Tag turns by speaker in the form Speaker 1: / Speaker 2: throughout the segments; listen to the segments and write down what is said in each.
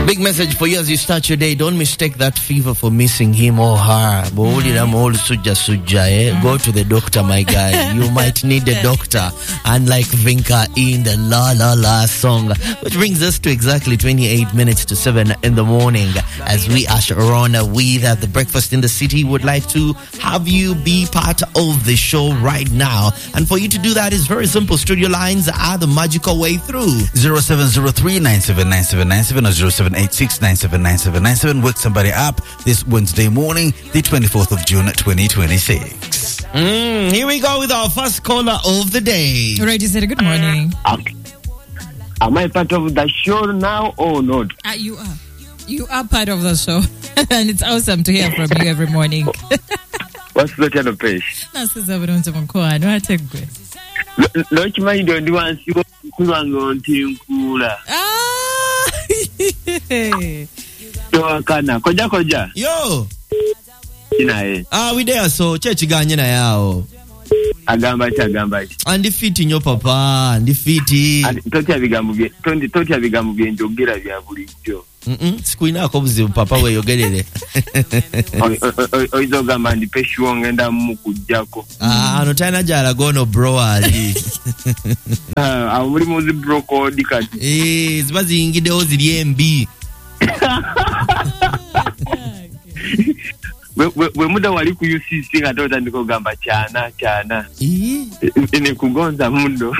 Speaker 1: Big message for you as you start your day. Don't mistake that fever for missing him or her. Go to the doctor, my guy. You might need a doctor. Unlike Vinka in the La La La song. Which brings us to exactly 28 minutes to 7 in the morning. As we usher on with the Breakfast in the City, would like to have you be part of the show right now. And for you to do that is very simple. Studio lines are the magical way through.
Speaker 2: 0703-979797 or 0786-979797. Wake somebody up this Wednesday morning, the 24th of June, 2026.
Speaker 1: Here we go with our first caller of the day.
Speaker 3: Alright, you said good morning.
Speaker 4: Am I part of the show now or not?
Speaker 3: You are. You are part of the show. And it's awesome to hear from you every morning.
Speaker 4: What's the kind of page?
Speaker 3: No,
Speaker 4: Lokimanyi ndi wansi kulwanga ntinkula. Kana koja.
Speaker 1: Yo.
Speaker 4: Kinaye.
Speaker 1: We there so chechiganye na yao.
Speaker 4: Agamba.
Speaker 1: Andifiti nyo papa, andifiti.
Speaker 4: Totya bigambo bye njogera bya bulijjo.
Speaker 1: Sikuina ko buzibu papa we yogerere.
Speaker 4: Oyizogamba ndi pesho ngenda mu kujjako.
Speaker 1: Ano tana jala gono bro ali.
Speaker 4: Muri muzi bro code kati.
Speaker 1: Zibazi ingideo ziri MB.
Speaker 4: We muda wali ku UCC katota ndiko gamba cyana. Ine kugonza mundo.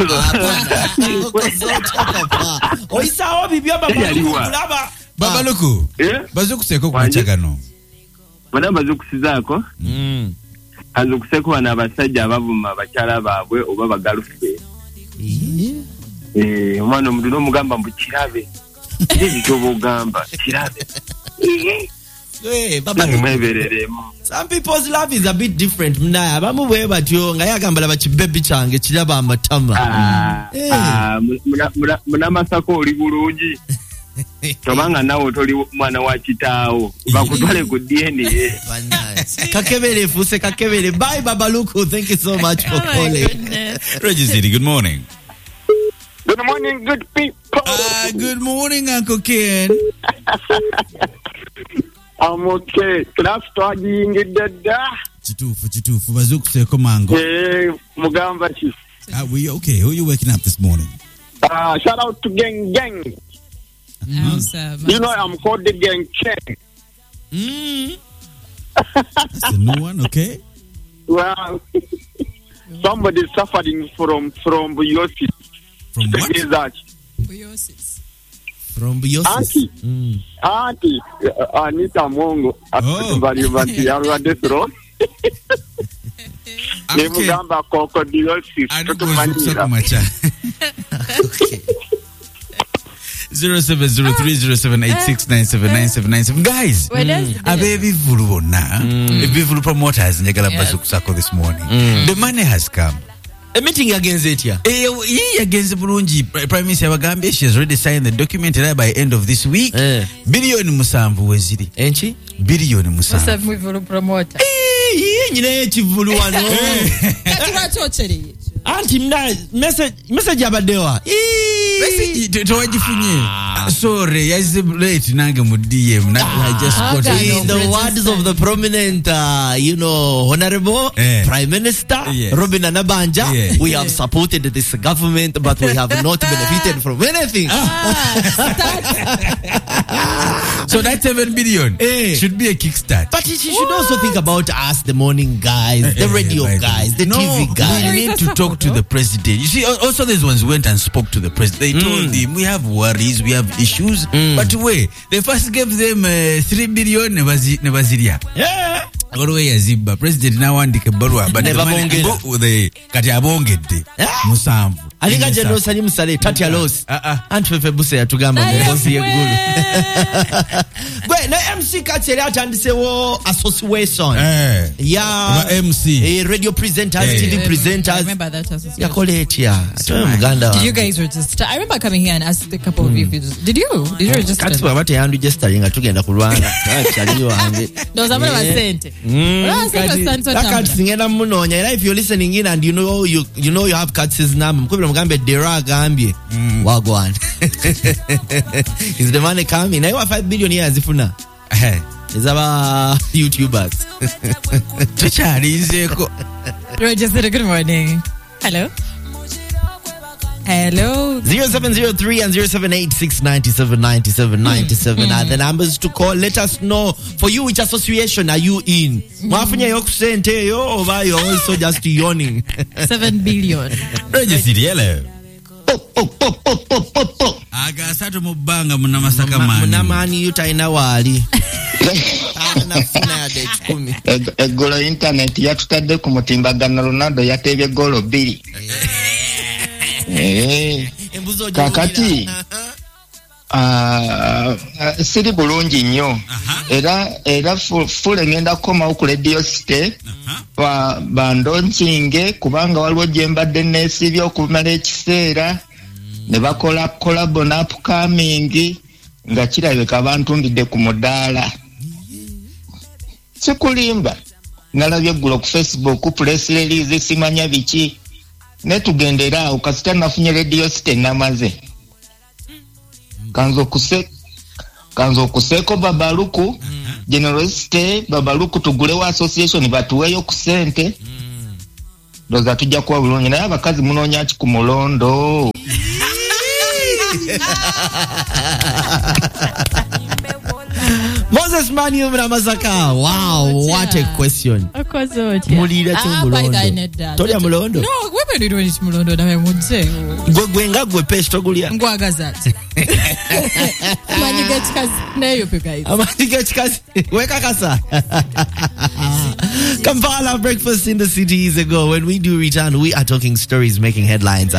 Speaker 1: Oisawo bibya baba.
Speaker 2: Baba Luku. Bazukuseko ku machagano.
Speaker 4: Bana bazukusizako? Azukuseko wana abasajja abavuma bakyala baabwe oba bagalufe. Omwana omuntu n'omugamba mbu kirabe. Kiri kyobogamba kirabe.
Speaker 1: Baba, some people's love is a bit different. Mnaya bamu bwe batyo nga yagambala bakibebi kyange kiraba amatama.
Speaker 4: Muna masako oli bulungi. Tobanga nawo toli mwana wa kitaawo. Bakutwale ku DNA.
Speaker 1: Kakebele fuse kakebele. Bye Baba Luku. Thank you so much for calling.
Speaker 2: Reggie City, good morning.
Speaker 4: Good morning, good people.
Speaker 2: Good morning, Uncle Ken.
Speaker 4: I'm okay. Class twagiyingidde dda.
Speaker 2: Chitufu bazukuseko mango.
Speaker 4: Mugamba chi.
Speaker 2: We okay? Who are you waking up this morning?
Speaker 4: Shout out to Gang.
Speaker 3: Awesome.
Speaker 4: You know I'm called the Gang Chen.
Speaker 2: That's a new one, okay?
Speaker 4: Well, somebody suffering from buyosis.
Speaker 2: From what?
Speaker 4: Is that?
Speaker 3: Buyosis.
Speaker 1: From Biosis.
Speaker 4: Auntie, Anita Mongo. Everybody already throw. Nemugamba crocodiosis.
Speaker 2: Okay. 070307869797. Guys, abevivulu bonna, ebivulu promoters njagala bazukusako this morning. The money has come.
Speaker 1: A meeting against it here.
Speaker 2: Against Burunji, Prime Minister Bagambye, she has already signed the document by end of this week. Billion musanvu weziri.
Speaker 1: Enchi?
Speaker 2: Billion musanvu.
Speaker 3: Musanvu wivulu promoter.
Speaker 1: Nyine chivulu wano.
Speaker 3: Katuwatocheri.
Speaker 1: Auntie mna message abadewa.
Speaker 2: Message towajifunye. Sorry, yazi late nange mu DM. I just got
Speaker 1: in the words of the prominent honorable Prime Minister Robin Anabanja, we have supported this government but we have not benefited from anything.
Speaker 2: So that 7 billion should be a kickstart.
Speaker 1: But she should also think about us, the morning guys, the radio guys, the TV guys.
Speaker 2: We need to talk to the president. You see, also these ones went and spoke to the president. They told him, we have worries, we have issues. But wait, they first gave them 3 billion nebaziria.
Speaker 1: Yeah.
Speaker 2: Olwe yazibba president nawandika barua but the kati abongedde musanvu
Speaker 1: alinga jeno sali musale tatya loss antwefe buse yatugamba ngozi yeggulu gwe ne MC Katsi yali atandisewo association.
Speaker 2: Aba MC.
Speaker 1: Radio presenters, TV
Speaker 3: I
Speaker 1: presenters.
Speaker 3: remember that association.
Speaker 1: Yakole etya. Atoye muganda.
Speaker 3: Did you guys register? I remember coming here and asked a couple of you if you just, did you register?
Speaker 1: Katsi bwaba teyandigestaling nga tugenda kulwana. Kyali wange.
Speaker 3: Those are my sente.
Speaker 1: Katsi ngenda munoonya. Era if you're listening in and you know you have Katsi's number, mukubira mugambe Dera agambye. Wagwan. Is the money coming? Naye wa 5 billion years ifuna. Is our YouTubers.
Speaker 2: Tukyalizeeko.
Speaker 3: Register, good morning. Hello.
Speaker 1: 0703 and 0786979797 are the numbers to call. Let us know for you which association are you in. Mwafunye yo kusente yo oba you also just yawning.
Speaker 3: 7 billion.
Speaker 2: Register yele. Agasatu mu bbanga munamasaka mani.
Speaker 1: Munamani yutaina wali. Anafuna ya de 10.
Speaker 5: Egolo internet yatutadde ku mutimbagano Ronaldo yatebye golo 2. Kakati siri bulungi nnyo era fule ngenda koma ku radio state bandonkinge kubanga waliwo gye mbadde neesibye okumala ekiseera ne bakola collab na upcoming nga kirabika bantundidde ku mudaala sikulimba nalabye eggulo ku Facebook press release simanya biki netugendera awo kasita nafunye radio state namaze kanzo kuseko babaluku generosity babaluku tugulewo association batuweyo ku sente doza tujja kuwa bulungi naye abakazi munoonya ki ku mulondo.
Speaker 1: Moses Manu Mnamasaka. Wow, what a question. Mulira mulondo. Tolia mulondo.
Speaker 3: No, wewe ndio ni mulondo na mudze.
Speaker 1: Gwenga gwe pesto gulia.
Speaker 3: Ngwagaza. Amanyiga chikazi nayo pe guys.
Speaker 1: Amanyiga chikazi. Weka kasa. Kampala breakfast in the city is ago. When we do return, we are talking stories making headlines.